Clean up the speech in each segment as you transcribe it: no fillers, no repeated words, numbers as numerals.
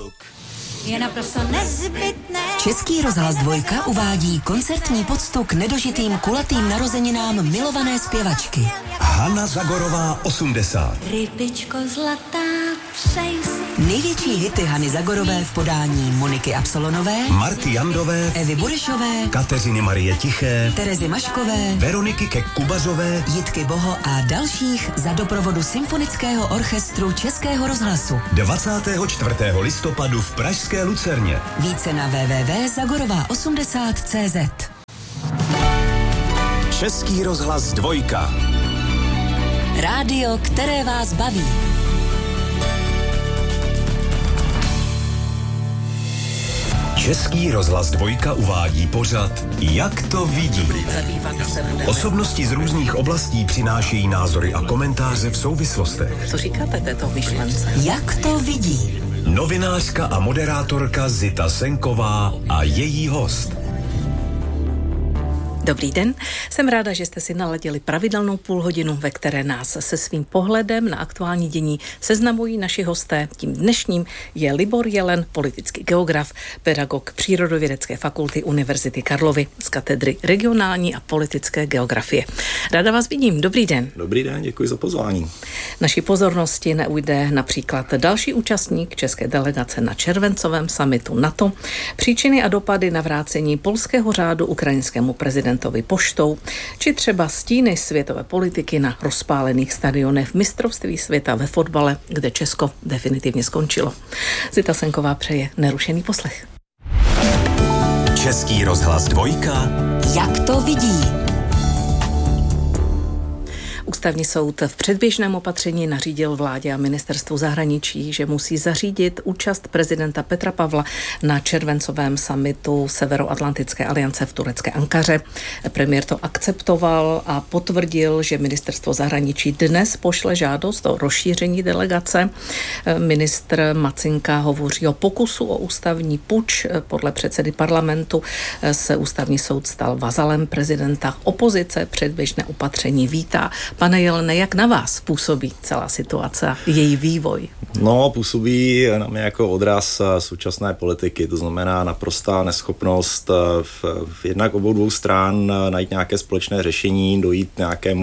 zvuk. Je naprosto nezbytné. Český rozhlas Dvojka uvádí koncertní poctu k nedožitým kulatým narozeninám milované zpěvačky. Hana Zagorová 80. Rybičko zlatá, přej si. Největší hity Hany Zagorové v podání Moniky Absolonové, Marty Jandové, Evy Burešové, Kateřiny Marie Tiché, Terezy Maškové, Veroniky Kek-Kubazové, Jitky Boho a dalších za doprovodu Symfonického orchestru Českého rozhlasu. 24. listopadu v pražské Lucerně. Více na www.zagorová80.cz. Český rozhlas Dvojka. Rádio, které vás baví. Český rozhlas Dvojka uvádí pořad Jak to vidí. Osobnosti z různých oblastí přinášejí názory a komentáře v souvislostech. Co říkáte této myšlence? Jak to vidí? Novinářka a moderátorka Zita Senková a její host. Dobrý den, jsem ráda, že jste si naladili pravidelnou půlhodinu, ve které nás se svým pohledem na aktuální dění seznamují naši hosté. Tím dnešním je Libor Jelen, politický geograf, pedagog Přírodovědecké fakulty Univerzity Karlovy z katedry regionální a politické geografie. Ráda vás vidím, dobrý den. Dobrý den, děkuji za pozvání. Naší pozornosti neujde například další účastník české delegace na červencovém summitu NATO, příčiny a dopady navrácení polského řádu ukrajinskému prezidentovi poštou, či třeba stíny světové politiky na rozpálených stadionech v mistrovství světa ve fotbale, kde Česko definitivně skončilo. Zita Senková přeje nerušený poslech. Český rozhlas Dvojka. Jak to vidí? Ústavní soud v předběžném opatření nařídil vládě a ministerstvu zahraničí, že musí zařídit účast prezidenta Petra Pavla na červencovém summitu Severoatlantické aliance v turecké Ankaře. Premiér to akceptoval a potvrdil, že ministerstvo zahraničí dnes pošle žádost o rozšíření delegace. Ministr Macinka hovoří o pokusu o ústavní puč. Podle předsedy parlamentu se ústavní soud stal vazalem prezidenta. Opozice předběžné opatření vítá. Pane Jelene, jak na vás působí celá situace a její vývoj? No, působí na mě jako odraz současné politiky, to znamená naprostá neschopnost v jednak obou dvou stran najít nějaké společné řešení, dojít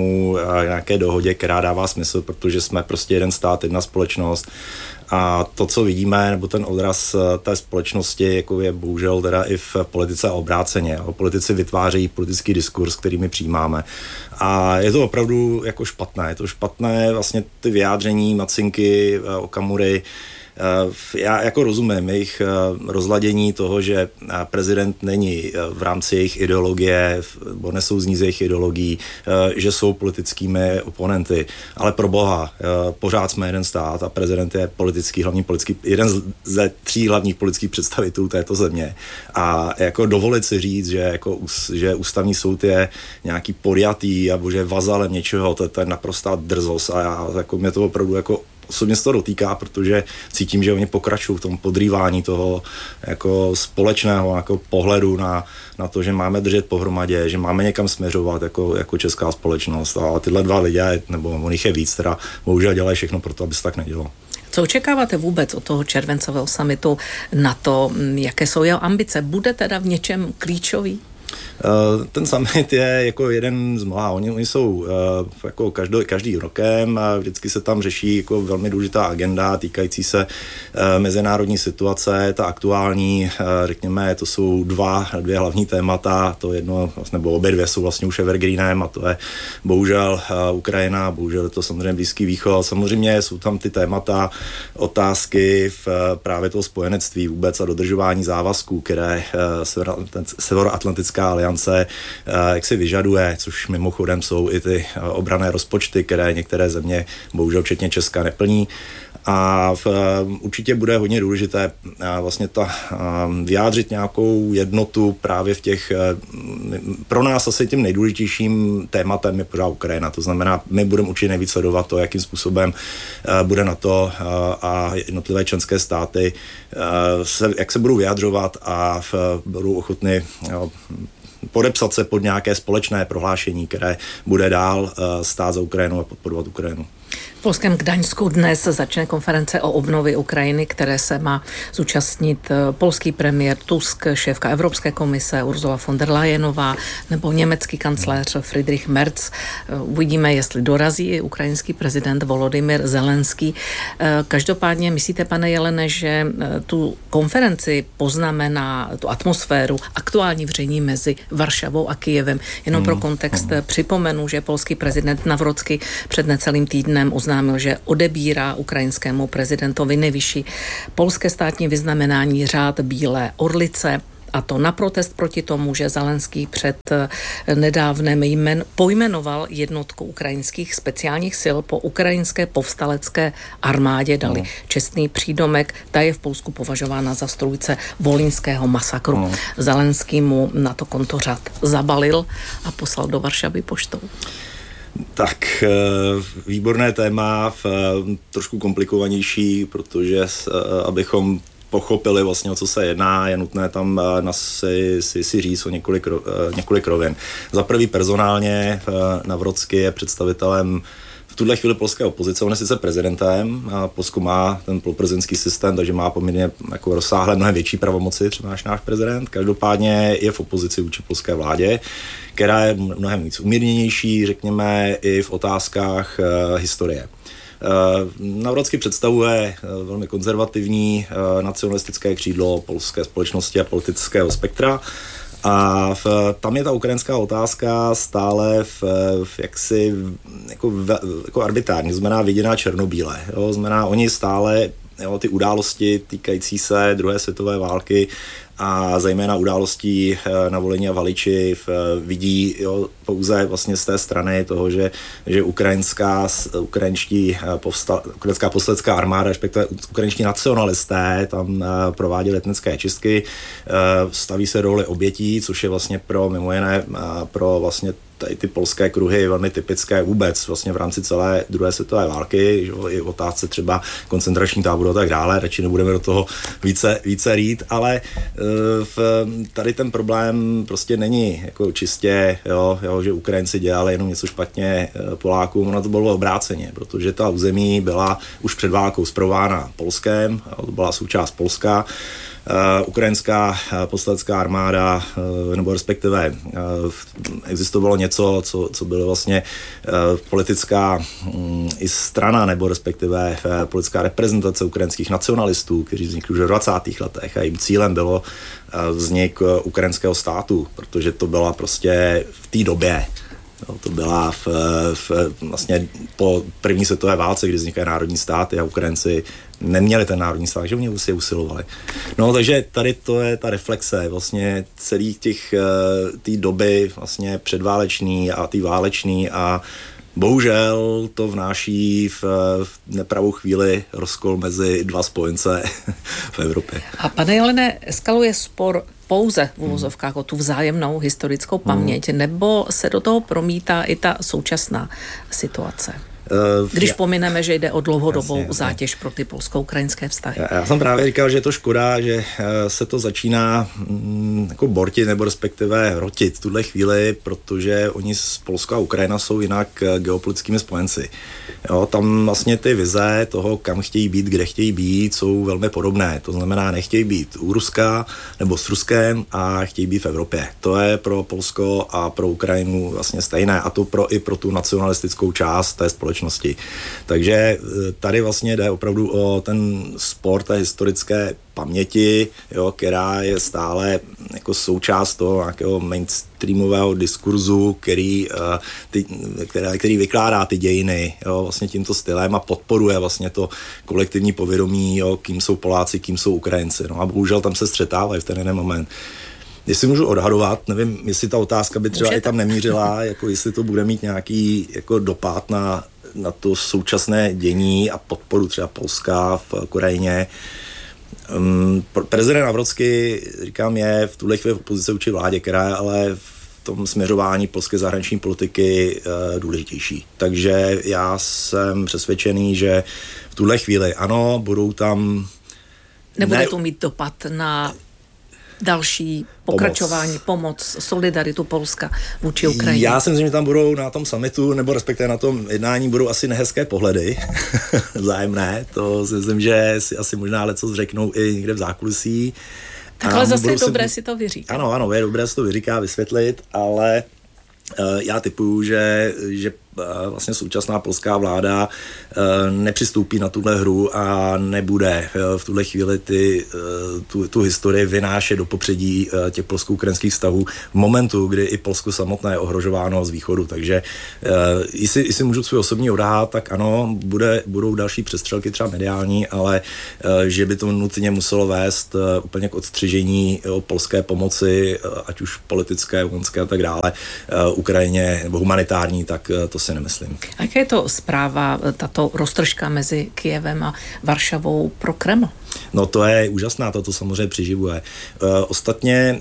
nějaké dohodě, která dává smysl, protože jsme prostě jeden stát, jedna společnost. A to, co vidíme, nebo ten odraz té společnosti, jako je bohužel teda i v politice obráceně. Politici vytvářejí politický diskurs, který my přijímáme. A je to opravdu jako špatné. Je to špatné vlastně ty vyjádření Macinky, Okamury. Já jako rozumím jejich rozladění toho, že prezident není v rámci jejich ideologie, nebo nesouzní z jejich ideologií, že jsou politickými oponenty. Ale pro boha, pořád jsme jeden stát a prezident je jeden ze 3 hlavních politických představitelů této země. A jako dovolit si říct, že ústavní soud je nějaký podjatý a že je vazalem něčeho, to je naprostá drzost a mě to opravdu jako osobně se to dotýká, protože cítím, že oni pokračují v tom podrývání toho jako společného jako pohledu na to, že máme držet pohromadě, že máme někam směřovat jako česká společnost. A tyhle dva lidé, nebo on jich je víc, teda bohužel dělají všechno pro to, aby se tak nedělo. Co očekáváte vůbec od toho červencového summitu NATO? Jaké jsou jeho ambice? Bude teda v něčem klíčový? Ten summit je jako jeden z mnoha. Oni jsou jako každý rokem a vždycky se tam řeší jako velmi důležitá agenda týkající se mezinárodní situace. Ta aktuální, řekněme, to jsou dvě hlavní témata. To jedno, nebo obě dvě jsou vlastně už evergreenem a to je bohužel Ukrajina, bohužel je to samozřejmě Blízký východ. Samozřejmě jsou tam ty témata, otázky v právě toho spojenectví vůbec a dodržování závazků, které Severoatlantická aliance jak si vyžaduje, což mimochodem jsou i ty obranné rozpočty, které některé země, bohužel včetně Česka, neplní. A určitě bude hodně důležité vlastně vyjádřit nějakou jednotu právě v těch, pro nás asi tím nejdůležitějším tématem je pořád Ukrajina. To znamená, my budeme určitě nejvíc sledovat to, jakým způsobem bude NATO a jednotlivé členské státy, jak se budou vyjadřovat a budou ochotny podepsat se pod nějaké společné prohlášení, které bude dál stát za Ukrajinu a podporovat Ukrajinu. V polském Gdaňsku dnes začne konference o obnově Ukrajiny, které se má zúčastnit polský premiér Tusk, šéfka Evropské komise Ursula von der Leyenová nebo německý kancléř Friedrich Merz. Uvidíme, jestli dorazí i ukrajinský prezident Volodymyr Zelenský. Každopádně myslíte, pane Jelene, že tu konferenci poznamená tu atmosféru aktuální vření mezi Varšavou a Kyjevem? Jenom pro kontext připomenu, že polský prezident Nawrocki před necelým týdnem oznámil, že odebírá ukrajinskému prezidentovi nejvyšší polské státní vyznamenání Řád Bílé orlice. A to na protest proti tomu, že Zelenský před nedávnem pojmenoval jednotku ukrajinských speciálních sil po ukrajinské povstalecké armádě, dali čestný přídomek. Ta je v Polsku považována za strůjce volynského masakru. Zelenský mu na to konto řád zabalil a poslal do Varšavy poštou. Tak, výborné téma, trošku komplikovanější, protože abychom pochopili vlastně, o co se jedná, je nutné tam si říct o několik rovin. Za prvý personálně Nawrocki je představitelem v tuhle chvíli polské opozice, on je sice prezidentem a Polsko má ten poloprezidentský systém, takže má poměrně jako rozsáhlé mnohem větší pravomoci, třeba náš prezident. Každopádně je v opozici vůči polské vládě, která je mnohem víc umírněnější, řekněme, i v otázkách historie. Nawrocki představuje velmi konzervativní nacionalistické křídlo polské společnosti a politického spektra a tam je ta ukrajinská otázka stále jaksi jako arbitrární, znamená viděná černobíle. Znamená, oni stále ty události týkající se druhé světové války a zejména událostí na Volyni a Haliči vidí pouze vlastně z té strany toho, že ukrajinská povstalecká armáda, respektive ukrajinští nacionalisté tam prováděli etnické čistky, staví se roli obětí, což je vlastně mimo jiné pro vlastně tady ty polské kruhy velmi typické vůbec vlastně v rámci celé druhé světové války, že i v otázce třeba koncentrační táboru a tak dále, radši nebudeme do toho více rýt, ale tady ten problém prostě není jako čistě, že Ukrajinci dělali jenom něco špatně Polákům, ono to bylo obráceně, protože ta území byla už před válkou spravována Polskem, to byla součást Polska. Ukrajinská povstalecká armáda, nebo respektive existovalo něco, co bylo vlastně politická i strana, nebo respektive politická reprezentace ukrajinských nacionalistů, kteří vznikli už v 20. letech a jejím cílem bylo vznik ukrajinského státu, protože to byla prostě v té době. To byla vlastně po první světové válce, kdy vznikají národní státy a Ukrajinci neměli ten národní stát, že oni si je usilovali. No, takže tady to je ta reflexe vlastně celých té doby vlastně předváleční a té váleční a bohužel to vnáší v nepravou chvíli rozkol mezi dva spojence v Evropě. A pane Jelene, eskaluje spor pouze v uvozovkách o tu vzájemnou historickou paměť, nebo se do toho promítá i ta současná situace? Když pomineme, že jde o dlouhodobou zátěž pro ty polsko-ukrajinské vztahy. Já jsem právě říkal, že je to škoda, že se to začíná jako bortit nebo respektive rotit v tuhle chvíli, protože oni z Polska a Ukrajina jsou jinak geopolitickými spojenci. Tam vlastně ty vize toho, kam chtějí být, kde chtějí být, jsou velmi podobné. To znamená, nechtějí být u Ruska nebo s Ruskem a chtějí být v Evropě. To je pro Polsko a pro Ukrajinu vlastně stejné a to i pro tu nacionalistickou část té společnosti. Takže tady vlastně jde opravdu o ten spor té historické paměti, která je stále jako součást toho nějakého mainstreamového diskurzu, který vykládá ty dějiny vlastně tímto stylem a podporuje vlastně to kolektivní povědomí, kým jsou Poláci, kým jsou Ukrajinci. A bohužel tam se střetávají v ten jeden moment. Jestli můžu odhadovat, nevím, jestli ta otázka by třeba i tam nemířila, jako jestli to bude mít nějaký jako dopad na to současné dění a podporu třeba Polska v Ukrajině. Prezident Nawrocki, říkám, je v tuhle chvíli v opozici vůči vládě, která je ale v tom směřování polské zahraniční politiky důležitější. Takže já jsem přesvědčený, že v tuhle chvíli ano, budou tam... Nebude to mít dopad na další pokračování, pomoc, solidaritu Polska vůči Ukrajině? Já si myslím, že tam budou na tom summitu, nebo respektive na tom jednání budou asi nehezké pohledy vzájemné. To si myslím, že si asi možná leco řeknou i někde v zákulisí. Takhle zase je dobré si to vyříkat. Ano, je dobré si to vyříkat, vysvětlit, ale já tipuju, že vlastně současná polská vláda nepřistoupí na tuhle hru a nebude v tuhle chvíli tu historii vynášet do popředí těch polsko-ukrajinských vztahů v momentu, kdy i Polsko samotné je ohrožováno z východu. Takže jestli můžu svůj osobní odhad, tak ano, budou další přestřelky třeba mediální, ale že by to nutně muselo vést úplně k odstřižení polské pomoci, ať už politické, vojenské a tak dále, Ukrajině nebo humanitární, tak to si nemyslím. A jaká je to zpráva, tato roztržka mezi Kyjevem a Varšavou pro Kreml? No to je úžasná, to samozřejmě přiživuje. Ostatně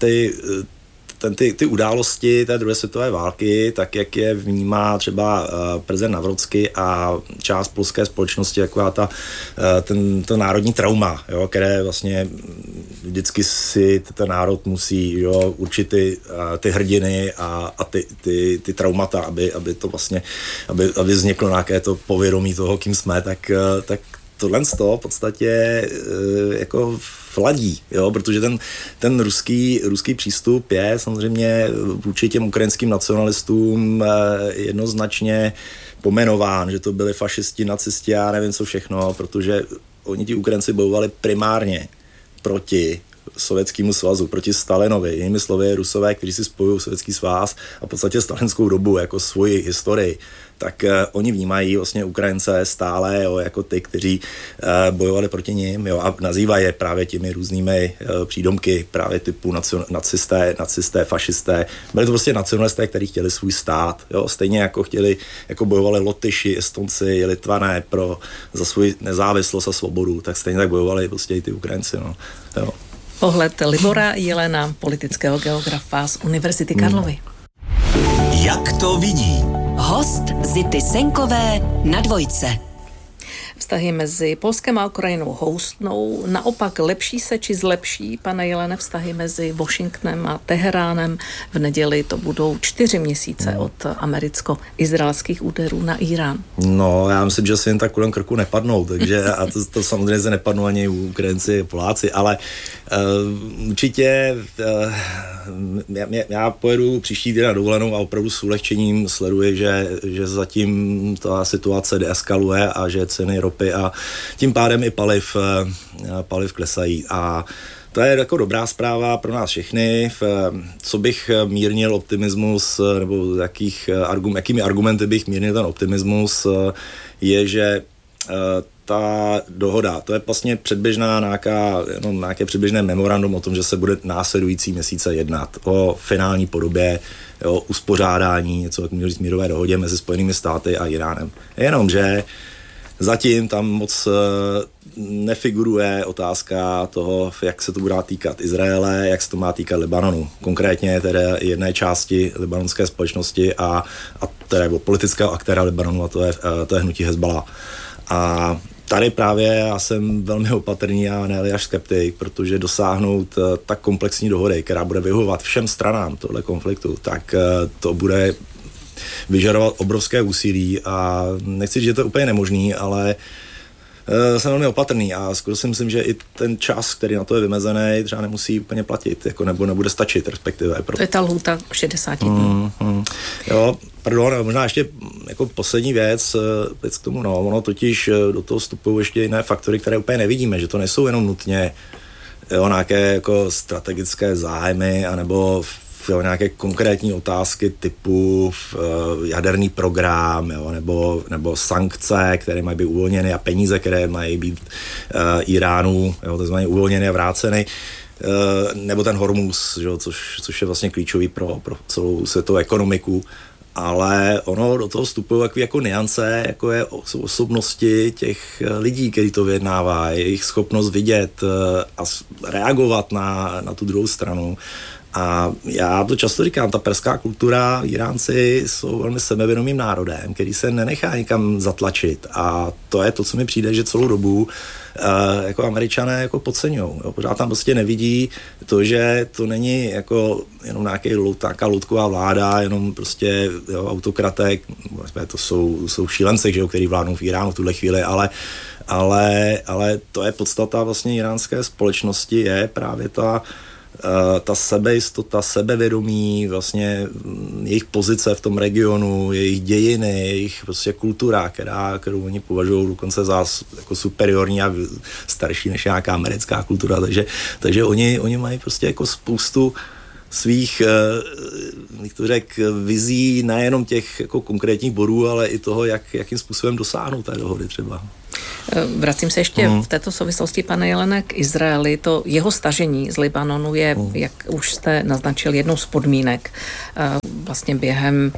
ty události té druhé světové války, tak jak je vnímá třeba prezident Nawrocki a část polské společnosti, jako to národní trauma, jo, které vlastně vždycky si ten národ musí, jo, určit ty hrdiny a ty traumata, aby to vlastně, aby vzniklo nějaké to povědomí toho, kým jsme, tak tohle z toho v podstatě jako fladí, jo, protože ten ruský přístup je samozřejmě vůči těm ukrajinským nacionalistům jednoznačně pomenován, že to byli fašisti, nacisti, já nevím co všechno, protože oni ti Ukrajinci bojovali primárně proti Sovětskému svazu, proti Stalinovi. Jinými slovy, Rusové, kteří si spojují Sovětský svaz a v podstatě stalinskou dobu jako svoji historii, tak oni vnímají vlastně Ukrajince stále, jo, jako ty, kteří bojovali proti nim, jo, a nazývají je právě těmi různými přídomky, právě typu nacisté, fašisté. Byli to prostě nacionalisté, kteří chtěli svůj stát, jo, stejně jako bojovali Lotyši, Estonci, Litvané za svou nezávislost a svobodu, tak stejně tak bojovali prostě i ty Ukrajinci, no. Jo. Pohled Libora Jelena, politického geografa z Univerzity Karlovy. Jak to vidí? Host Zity Senkové na Dvojce. Vztahy mezi Polskem a Ukrajinou houstnou. Naopak lepší se či zlepší, pane Jelene, vztahy mezi Washingtonem a Teheránem? V neděli to budou 4 měsíce od americko-izraelských úderů na Irán. No, já myslím, že si jen tak kolem krku nepadnou, takže a to samozřejmě se nepadnou ani Ukrajinci, Poláci, ale určitě já pojedu příští týden na dovolenou a opravdu s ulehčením sleduji, že zatím ta situace deeskaluje a že ceny ropy a tím pádem i paliv klesají. A to je jako dobrá zpráva pro nás všechny. Co bych mírnil optimismus, nebo jakými argumenty bych mírnil ten optimismus, je, že ta dohoda, to je vlastně nějaké předběžné memorandum o tom, že se bude následující měsíce jednat o finální podobě, o uspořádání, něco jako mělo říct mírové dohodě mezi Spojenými státy a Iránem. Jenomže zatím tam moc nefiguruje otázka toho, jak se to bude týkat Izraele, jak se to má týkat Libanonu. Konkrétně tedy jedné části libanonské společnosti a tedy politického aktéra Libanonu, a to je hnutí Hezbollah. A tady právě já jsem velmi opatrný a ne až skeptik, protože dosáhnout tak komplexní dohody, která bude vyhovovat všem stranám tohle konfliktu, tak to bude vyžadovat obrovské úsilí a nechci říct, že to je úplně nemožný, ale jsem velmi opatrný a skoro si myslím, že i ten čas, který na to je vymezený, třeba nemusí úplně platit, jako nebo nebude stačit, respektive. To je ta lhůta 60 dnů. Jo, pardon, možná ještě jako poslední věc k tomu, no, ono totiž do toho vstupují ještě jiné faktory, které úplně nevidíme, že to nejsou jenom nutně nějaké jako strategické zájmy, anebo nějaké konkrétní otázky typu jaderný program, jo, nebo sankce, které mají být uvolněny a peníze, které mají být Iránu, jo, to znamená uvolněny a vráceny, nebo ten Hormuz, jo, což je vlastně klíčový pro celou světovou ekonomiku. Ale ono do toho vstupují jako niance, jako jsou osobnosti těch lidí, kteří to vyjednávají, jejich schopnost vidět a reagovat na tu druhou stranu. A já to často říkám, ta perská kultura, Iránci jsou velmi sebevědomým národem, který se nenechá nikam zatlačit a to je to, co mi přijde, že celou dobu jako Američané jako podceňujou. Pořád tam prostě nevidí to, že to není jako jenom nějaká loutková vláda, jenom prostě autokratek, to jsou šílenci, že jo, který vládnou v Iránu v tuhle chvíli, ale to je podstata vlastně iránské společnosti, je právě ta sebejistota, sebevědomí, vlastně jejich pozice v tom regionu, jejich dějiny, jejich prostě kultura, kterou oni považují dokonce za jako superiorní a starší než nějaká americká kultura, takže oni mají prostě jako spoustu svých, jak to vizí nejenom těch jako konkrétních bodů, ale i toho, jakým způsobem dosáhnout té dohody třeba. Vracím se ještě v této souvislosti, pane Jelene, k Izraeli. To jeho stažení z Libanonu je, jak už jste naznačil, jednou z podmínek vlastně během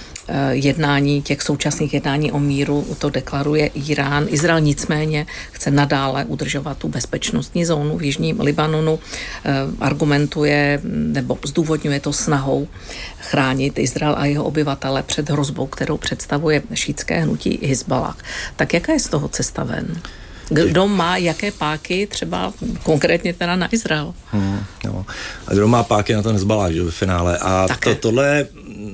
těch současných jednání o míru, to deklaruje Irán. Izrael nicméně chce nadále udržovat tu bezpečnostní zónu v jižním Libanonu, argumentuje nebo zdůvodňuje to snahou chránit Izrael a jeho obyvatele před hrozbou, kterou představuje šítské hnutí Hizballah. Tak jaká je z toho cesta ven? Kdo má jaké páky, třeba konkrétně teda na Izrael? A kdo má páky na to Hizballah, že v finále. A tohle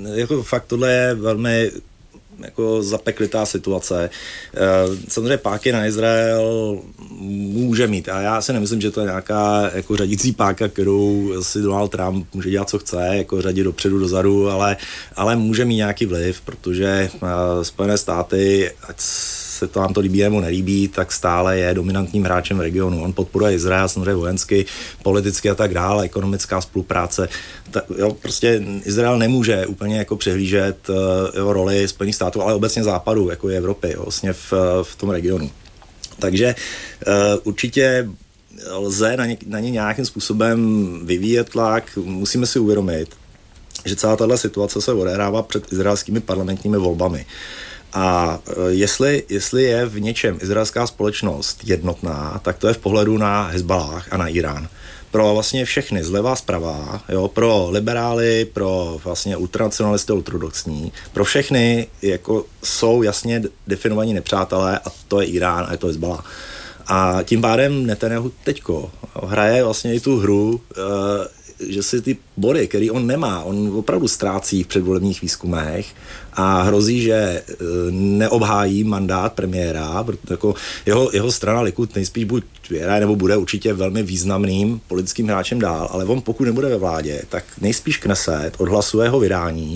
je velmi jako zapeklitá situace. Samozřejmě páky na Izrael může mít. A já si nemyslím, že to je nějaká jako řadící páka, kterou si Donald Trump může dělat, co chce, jako řadit dopředu, dozadu, ale může mít nějaký vliv, protože Spojené státy, ať se to nám to líbí nebo nelíbí, tak stále je dominantním hráčem v regionu. On podporuje Izrael samozřejmě vojensky, politicky a tak dále, ekonomická spolupráce. Prostě Izrael nemůže úplně jako přehlížet roli Spojených států, ale obecně západu, jako je Evropy, vlastně v tom regionu. Takže určitě lze na ně nějakým způsobem vyvíjet tlak. Musíme si uvědomit, že celá tato situace se odehrává před izraelskými parlamentními volbami. A jestli je v něčem izraelská společnost jednotná, tak to je v pohledu na Hizballah a na Irán. Pro vlastně všechny, zleva, zprava, pro liberály, pro vlastně ultranacionalisty, ultradoxní, pro všechny jako jsou jasně definovaní nepřátelé a to je Irán a je to Hizballah. A tím pádem Netanyahu teďko hraje vlastně i tu hru, že si ty body, který on nemá, on opravdu ztrácí v předvolebních výzkumech a hrozí, že neobhájí mandát premiéra, protože jako jeho strana Likud nejspíš buď vyhraje, nebo bude určitě velmi významným politickým hráčem dál, ale on pokud nebude ve vládě, tak nejspíš Kneset odhlasuje jeho vydání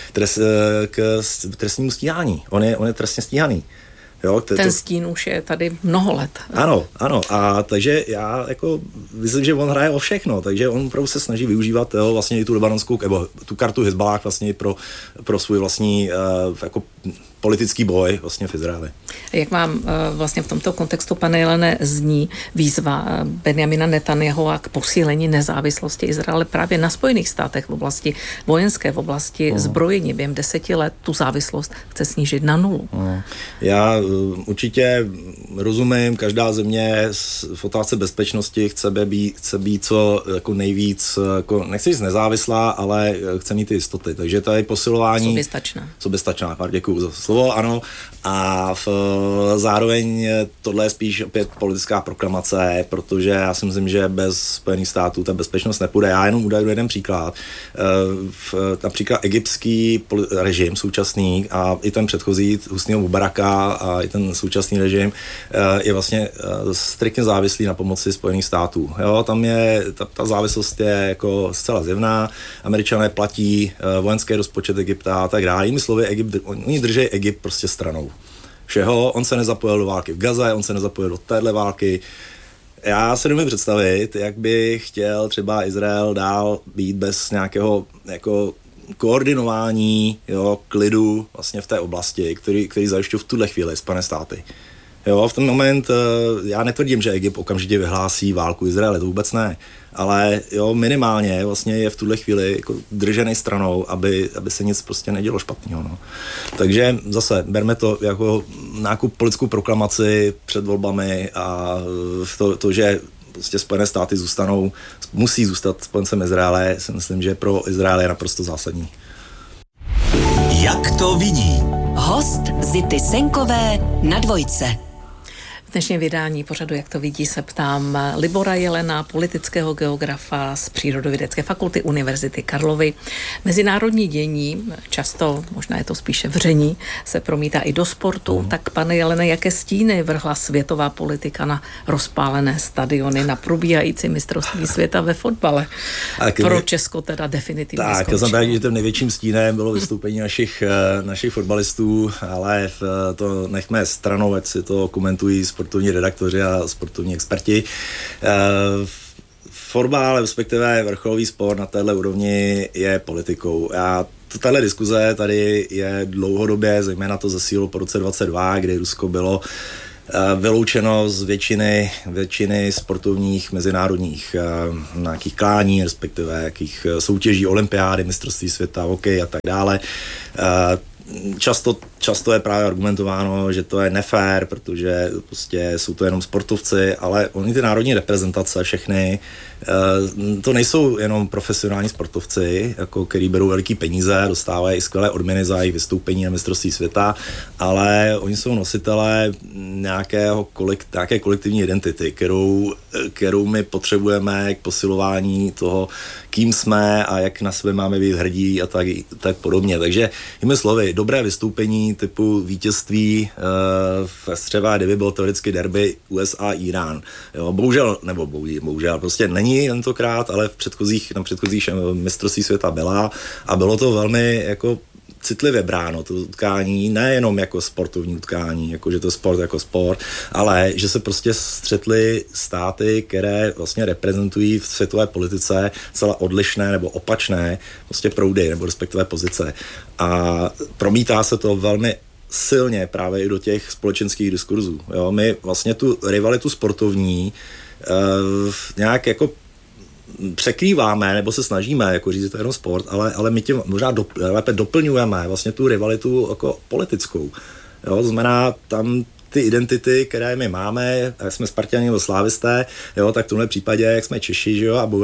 k trestnímu stíhání. On je trestně stíhaný. Ten stín už je tady mnoho let. Ano. A takže já jako myslím, že on hraje o všechno, takže on opravdu se snaží využívat vlastně i tu libanonskou, nebo tu kartu Hizballah vlastně pro svůj vlastní jako politický boj vlastně v Izraeli. Jak vám vlastně v tomto kontextu, pane Jelene, zní výzva Benjamina Netanyahua k posílení nezávislosti Izraele právě na Spojených státech v oblasti vojenské, v oblasti zbrojení? Během 10 let tu závislost chce snížit na 0. Já určitě rozumím, každá země v otázce bezpečnosti chce být co jako nejvíc, jako, nechci říct nezávislá, ale chce mít ty jistoty. Takže to je posilování... Soběstačná, děkuju za slovo, ano. A zároveň tohle je spíš opět politická proklamace, protože já si myslím, že bez Spojených států ta bezpečnost nepůjde. Já jenom uvedu jeden příklad. Například egyptský režim současný a i ten předchozí Husního Mubaraka a i ten současný režim je vlastně striktně závislý na pomoci Spojených států. Jo, tam je, ta závislost je jako zcela zjevná. Američané platí vojenský rozpočet Egypta a tak dále. Jinými slovy, oni drží Egypt prostě stranou všeho. On se nezapojil do války v Gaze, on se nezapojil do téhle války. Já se nemůžu představit, jak by chtěl třeba Izrael dál být bez nějakého jako koordinování, klidu vlastně v té oblasti, který zajišťují v tuhle chvíli Spojené státy. V ten moment já netvrdím, že Egypt okamžitě vyhlásí válku Izraele, to vůbec ne, ale minimálně vlastně je v tuhle chvíli jako držený stranou, aby se nic prostě nedělo špatného. No. Takže zase berme to jako nějakou politickou proklamaci před volbami a to, že prostě Spojené státy musí zůstat spojencem Izraele, si myslím, že pro Izrael je naprosto zásadní. Jak to vidí? Host Zity Senkové na Dvojce. V dnešním vydání pořadu Jak to vidí se ptám Libora Jelena, politického geografa z Přírodovědecké fakulty Univerzity Karlovy. Mezinárodní dění, často, možná je to spíše vření, se promítá i do sportu. Tak pane Jelene, jaké stíny vrhla světová politika na rozpálené stadiony, na probíhající mistrovství světa ve fotbale? Pro Česko teda definitivně skončilo. Tak, já jsem právě, že tím největším stínem bylo vystoupení našich fotbalistů, ale to nechme stranou, ať si to komentují sportovní redaktoři a sportovní experti. Fotbal, respektive vrcholový sport na téhle úrovni je politikou. Tahle diskuze tady je dlouhodobě, zejména to zesílilo po roce 2022, kdy Rusko bylo vyloučeno z většiny sportovních mezinárodních nějakých klání, respektive jakých soutěží, olympiády, mistrovství světa, hokej a tak dále. Často je právě argumentováno, že to je nefér, protože prostě jsou to jenom sportovci, ale oni ty národní reprezentace všechny, to nejsou jenom profesionální sportovci, jako který berou veliký peníze, dostávají i skvělé odměny za jejich vystoupení na mistrovství světa, ale oni jsou nositelé nějaké kolektivní identity, kterou my potřebujeme k posilování toho, kým jsme a jak na sebe máme být hrdí a tak podobně. Takže jinými slovy, dobré vystoupení typu vítězství v střeva, kdyby bylo teoreticky derby USA-Irán. Bohužel, prostě není tentokrát, ale na předchozích mistrovství světa byla a bylo to velmi jako citlivě bráno, to utkání, nejenom jako sportovní utkání, jako že to sport jako sport, ale že se prostě střetly státy, které vlastně reprezentují v světové politice celá odlišné nebo opačné prostě proudy nebo respektive pozice. A promítá se to velmi silně právě i do těch společenských diskurzů. Jo? My vlastně tu rivalitu sportovní nějak jako překrýváme, nebo se snažíme, jako říct, to je jenom sport, ale my tím možná lépe doplňujeme vlastně tu rivalitu jako politickou. Jo? To znamená, tam ty identity, které my máme, jak jsme Spartani nebo Slávisté, jo, tak v tomhle případě, jak jsme Češi, že jo, a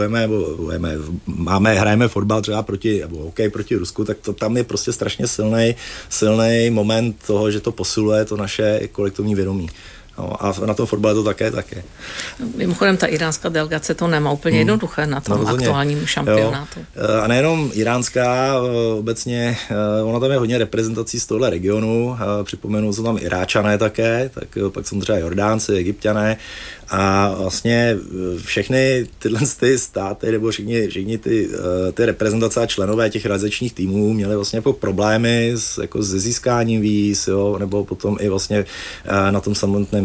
hrajeme fotbal třeba hokej proti Rusku, tak to tam je prostě strašně silný moment toho, že to posiluje to naše kolektivní vědomí. No, a na tom fotbale to také. Mimochodem, ta iránská delegace to nemá úplně jednoduché na tom aktuálním šampionátu. Jo. A nejenom iránská, obecně, ona tam je hodně reprezentací z tohle regionu, připomenu, jsou tam Iráčané také, tak pak jsou třeba Jordánci, Egypťané a vlastně všechny tyhle státy, nebo všichni ty reprezentace a členové těch realizačních týmů měli vlastně jako problémy se získáním víz, jo, nebo potom i vlastně na tom samotném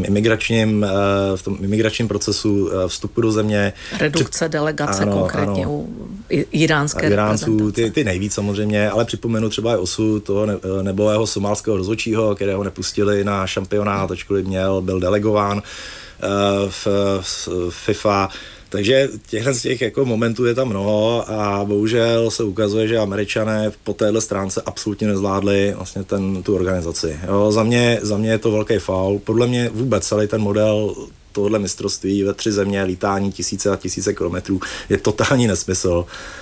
v tom imigračním procesu vstupu do země. Redukce delegace konkrétně u iránské reprezentace. Ty nejvíc samozřejmě, ale připomenu třeba i osud toho nebojého somálského rozhodčího, kterého nepustili na šampionát, ačkoliv byl delegován v FIFA. Takže těch jako momentů je tam mnoho a bohužel se ukazuje, že Američané po téhle stránce absolutně nezvládli vlastně tu organizaci. Jo, za mě je to velký faul. Podle mě vůbec celý ten model tohle mistrovství ve 3 země, lítání tisíce a tisíce kilometrů je totální nesmysl.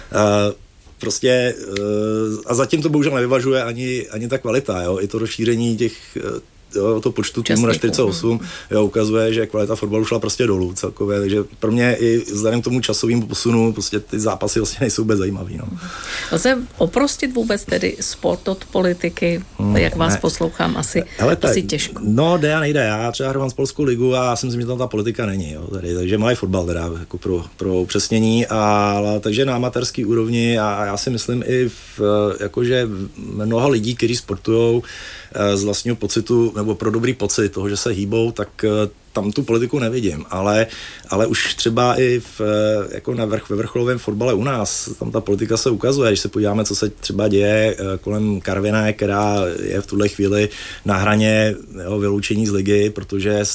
A zatím to bohužel nevyvažuje ani ta kvalita, jo? I to rozšíření to počtu týmů na 48 ukazuje, že kvalita fotbalu šla prostě dolů celkově, takže pro mě i vzhledem k tomu časovému posunu prostě ty zápasy vlastně nejsou vůbec zajímavý. No. Lze oprostit vůbec tedy sport od politiky? Jak vás poslouchám, asi těžko. No, nejde. Já třeba hrávám spolskou ligu a já si myslím, že tam ta politika není. Jo, takže malý fotbal teda jako pro upřesnění, takže na amatérský úrovni a já si myslím i jakože mnoho lidí, kteří sportujou z vlastního pocitu, nebo pro dobrý pocit toho, že se hýbou, tak tam tu politiku nevidím, ale už třeba i ve vrcholovém fotbale u nás, tam ta politika se ukazuje, když se podíváme, co se třeba děje kolem Karviné, která je v tuhle chvíli na hraně vyloučení z ligy, protože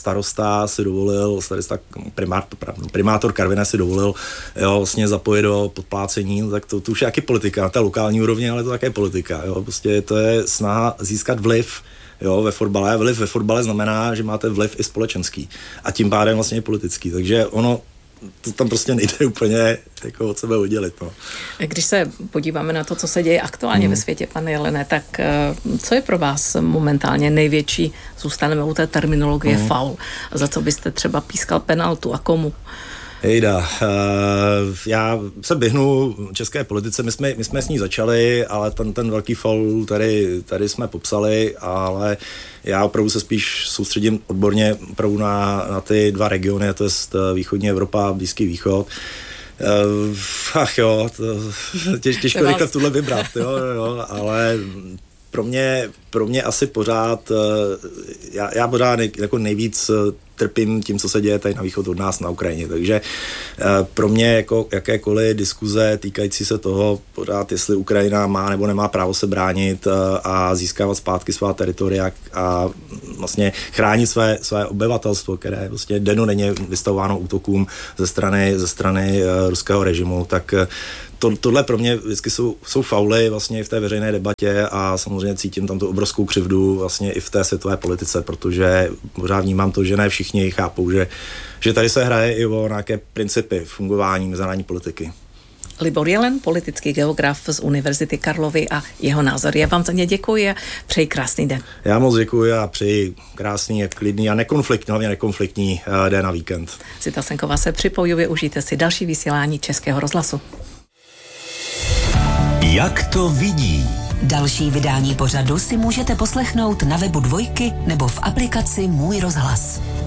primátor Karviné si dovolil vlastně zapojit do podplácení, tak to už je jaký politika, na té lokální úrovni, ale to také politika, prostě to je snaha získat vliv ve fotbale. Vliv ve fotbale znamená, že máte vliv i společenský a tím pádem vlastně i politický. Takže ono to tam prostě nejde úplně jako od sebe oddělit. No. Když se podíváme na to, co se děje aktuálně ve světě, pane Jelene, tak co je pro vás momentálně největší, zůstaneme u té terminologie faul, za co byste třeba pískal penaltu a komu? Hejda, já se běhnu české politice, my jsme s ní začali, ale ten velký faul tady jsme popsali, ale já opravdu se spíš soustředím odborně opravdu na ty dva regiony, to je východní Evropa a Blízký východ. Ach jo, těžko rychle v tuhle vybrat, jo, ale pro mě asi pořád, já pořád jako nejvíc trpím tím, co se děje tady na východ od nás na Ukrajině, takže pro mě jako jakékoliv diskuze týkající se toho pořád, jestli Ukrajina má nebo nemá právo se bránit a získávat zpátky svá teritoria a vlastně chránit své obyvatelstvo, které vlastně dennodenně vystavováno útokům ze strany ruského režimu, tak tohle pro mě vždycky jsou fauly vlastně v té veřejné debatě a samozřejmě cítím tam tu obrovskou křivdu vlastně i v té světové politice, protože pořád vnímám to, že ne všichni chápou, že tady se hraje i o nějaké principy fungování mezinárodní politiky. Libor Jelen, politický geograf z Univerzity Karlovy a jeho názor. Já vám za ně děkuji a přeji krásný den. Já moc děkuji a přeji krásný, klidný a hlavně nekonfliktní den a víkend. Zita Senková se připojuje, užijte si další vysílání Českého rozhlasu. Jak to vidí? Další vydání pořadu si můžete poslechnout na webu Dvojky nebo v aplikaci Můj rozhlas.